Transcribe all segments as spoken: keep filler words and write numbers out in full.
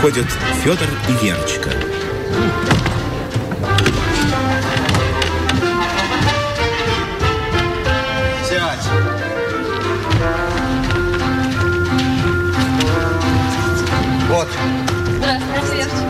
Входят Федор и Верочка. Сядь. Вот. Здравствуйте, Верочка.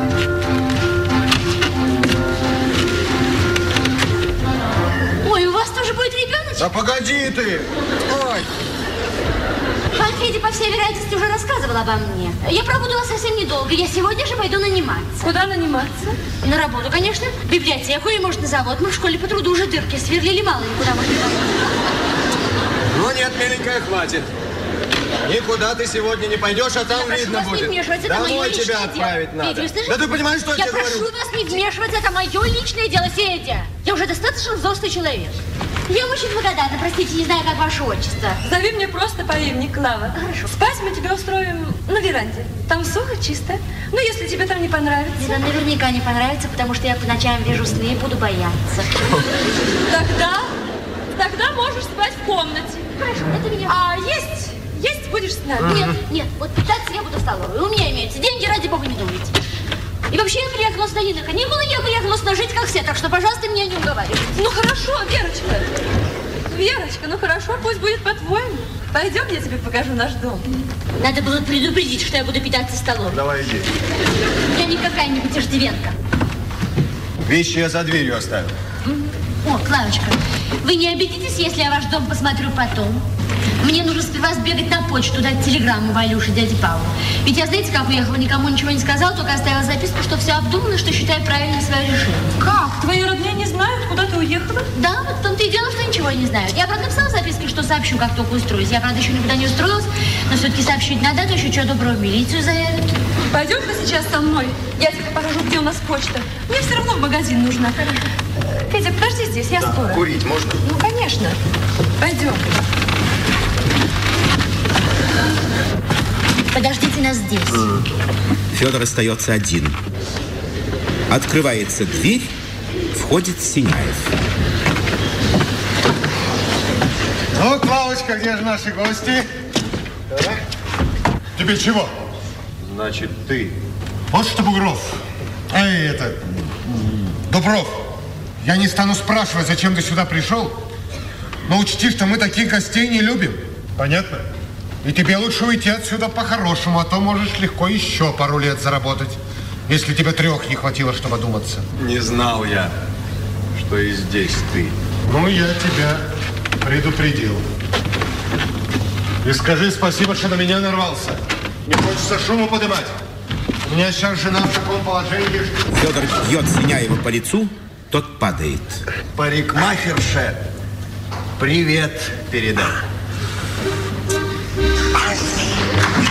Ой, у вас тоже будет ребеночек? Да погоди ты! Ой! Пан Федя, по всей вероятности, уже рассказывал обо мне. Я пробуду вас совсем недолго. Я сегодня же пойду наниматься. Куда наниматься? На работу, конечно. В библиотеку или, может, на завод. Мы в школе по труду уже дырки сверлили, мало ли куда можно пойти. Ну нет, миленькая, хватит. Никуда ты сегодня не пойдешь, а там я видно прошу вас будет. не вмешиваться, это мое Домой личное тебя дело. отправить надо. Федя, вы слышите? Да ты понимаешь, что я, я тебе прошу говорю? вас не вмешиваться, это мое личное дело, Федя. Я уже достаточно взрослый человек. Я очень благодарна, простите, не знаю, как ваше отчество. Зови мне просто по имени Клава. Хорошо. Спать мы тебе устроим на веранде. Там сухо, чисто. Ну, если тебе там не понравится. Мне там наверняка не понравится, потому что я по ночам вижу сны и буду бояться. Тогда, тогда можешь спать в комнате. Хорошо, это меня... А есть, есть будешь с нами. Нет, нет, вот питаться я буду в столовой. У меня имеются деньги, ради бога, не думайте. И вообще я приехала сюда не на каникулы, я приехала сюда жить как все, так что, пожалуйста, меня не уговаривайте. Ну, хорошо, Верочка. Верочка, ну хорошо, пусть будет по-твоему. Пойдем, я тебе покажу наш дом. Надо было предупредить, что я буду питаться в столовой. Давай иди. Я не какая-нибудь иждивенка. Вещи я за дверью оставил. О, Клавочка, вы не обидитесь, если я ваш дом посмотрю потом? Мне нужно сперва сбегать на почту, дать телеграмму Валюше, дяде Павлу. Ведь я, знаете, как уехала, никому ничего не сказала, только оставила записку, что все обдумано, что считаю правильным свое решение. Как? Твои родные не знают, куда ты уехала? Да, вот в том-то и дело, что ничего не знают. Я, правда, написала в записке, что сообщу, как только устроюсь. Я, правда, еще никуда не устроилась, но все-таки сообщить надо, а то еще что доброго в милицию заявят. Пойдем-ка сейчас со мной. Я тебе покажу, где у нас почта. Мне все равно в магазин нужно. Федя, подожди здесь, я Да, скоро. курить можно? Ну, конечно. Пойдем. Подождите нас здесь. Федор остается один. Открывается дверь, входит Синяев. Ну, Клавочка, где же наши гости? Да. Тебе чего? Значит, ты. Вот что, Бугров. Эй, это... Дубров. Я не стану спрашивать, зачем ты сюда пришел. Но учти, что мы таких гостей не любим. Понятно? И тебе лучше уйти отсюда по-хорошему, а то можешь легко еще пару лет заработать, если тебе трех не хватило, чтобы одуматься. Не знал я, что и здесь ты. Ну, я тебя предупредил. И скажи спасибо, что на меня нарвался. Не хочется шуму поднимать. У меня сейчас жена в таком положении, что... Федор бьет Синяева по лицу, тот падает. Парикмахерше, привет передай.